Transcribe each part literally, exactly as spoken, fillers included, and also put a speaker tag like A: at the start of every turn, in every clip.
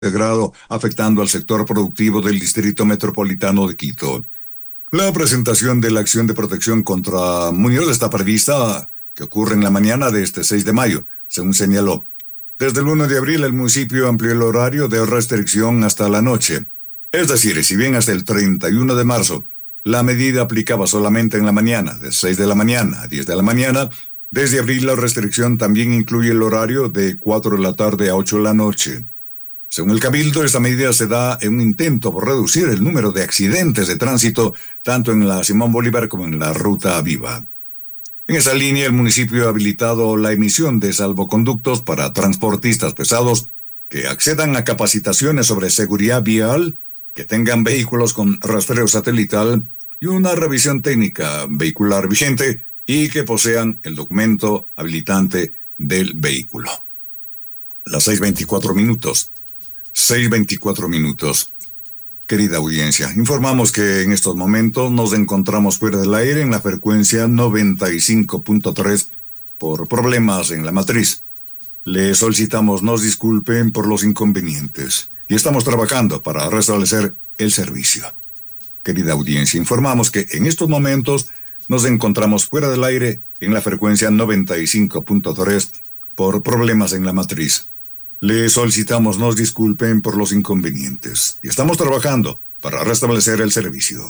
A: grado, afectando al sector productivo del Distrito Metropolitano de Quito. La presentación de la acción de protección contra Muñoz está prevista que ocurre en la mañana de este seis de mayo, según señaló. Desde el uno de abril el municipio amplió el horario de restricción hasta la noche. Es decir, si bien hasta el treinta y uno de marzo la medida aplicaba solamente en la mañana, de seis de la mañana a diez de la mañana, desde abril la restricción también incluye el horario de cuatro de la tarde a ocho de la noche. Según el Cabildo, esta medida se da en un intento por reducir el número de accidentes de tránsito, tanto en la Simón Bolívar como en la Ruta Viva. En esa línea, el municipio ha habilitado la emisión de salvoconductos para transportistas pesados que accedan a capacitaciones sobre seguridad vial, que tengan vehículos con rastreo satelital y una revisión técnica vehicular vigente y que posean el documento habilitante del vehículo. Las seis veinticuatro minutos. seis veinticuatro minutos. Querida audiencia, informamos que en estos momentos nos encontramos fuera del aire en la frecuencia noventa y cinco punto tres por problemas en la matriz. Le solicitamos nos disculpen por los inconvenientes y estamos trabajando para restablecer el servicio. Querida audiencia, informamos que en estos momentos nos encontramos fuera del aire en la frecuencia noventa y cinco punto tres por problemas en la matriz. Le solicitamos nos disculpen por los inconvenientes y estamos trabajando para restablecer el servicio.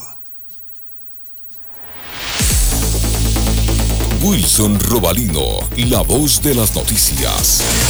B: Wilson Robalino, la voz de las noticias.